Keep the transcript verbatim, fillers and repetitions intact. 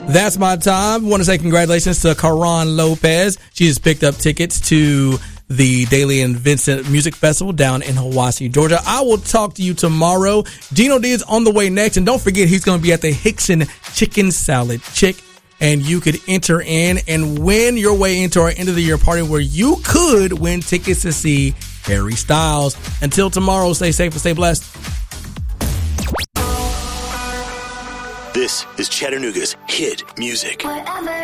That's my time. I want to say congratulations to Karan Lopez. She has picked up tickets to the Daily and Vincent Music Festival down in Hiwassee, Georgia. I will talk to you tomorrow. Gino D is on the way next. And don't forget, he's going to be at the Hickson Chicken Salad Chick. And you could enter in and win your way into our end of the year party where you could win tickets to see Harry Styles. Until tomorrow, stay safe and stay blessed. This is Chattanooga's hit music. Whatever.